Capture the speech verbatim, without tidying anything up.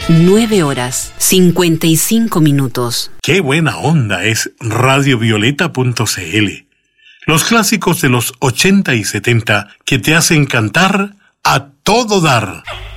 nueve horas, cincuenta y cinco minutos. ¡Qué buena onda es radio violeta punto c l! Los clásicos de los ochenta y setenta que te hacen cantar a todo dar.